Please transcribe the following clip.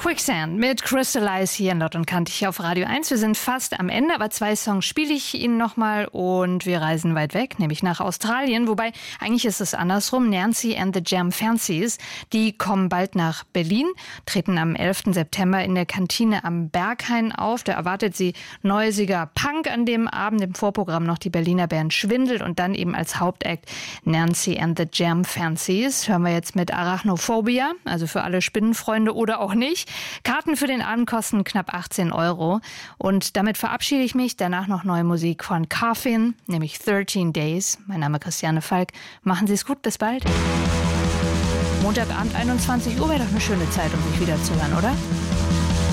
Quicksand mit Crystallize hier in Laut und Kantig auf Radio 1. Wir sind fast am Ende, aber 2 Songs spiele ich Ihnen nochmal und wir reisen weit weg, nämlich nach Australien. Wobei, eigentlich ist es andersrum. Nancy and the Jam Fancies, die kommen bald nach Berlin, treten am 11. September in der Kantine am Berghain auf. Da erwartet sie neuesiger Punk an dem Abend. Im Vorprogramm noch die Berliner Band Schwindel und dann eben als Hauptakt Nancy and the Jam Fancies. Hören wir jetzt mit Arachnophobia, also für alle Spinnenfreunde oder auch nicht. Karten für den Abend kosten knapp 18 €. Und damit verabschiede ich mich. Danach noch neue Musik von Coffin, nämlich 13 Days. Mein Name ist Christiane Falk. Machen Sie es gut, bis bald. Montagabend 21 Uhr wäre doch eine schöne Zeit, um sich wieder zu hören, oder?